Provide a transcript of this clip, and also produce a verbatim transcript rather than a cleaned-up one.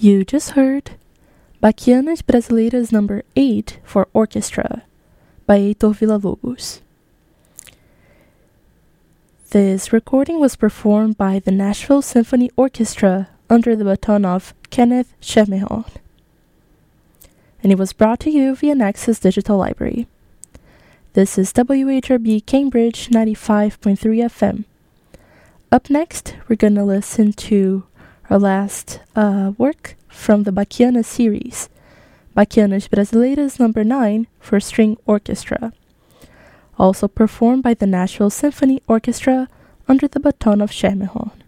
You just heard Baquianas Brasileiras number eight for Orchestra by Heitor Villa-Lobos. This recording was performed by the Nashville Symphony Orchestra under the baton of Kenneth Schermerhorn, and it was brought to you via Nexus Digital Library. This is W H R B Cambridge ninety-five point three F M. Up next, we're going to listen to our last uh, work from the Baquianas series, Baquianas Brasileiras number nine for string orchestra, also performed by the Nashville Symphony Orchestra under the baton of Schermerhorn.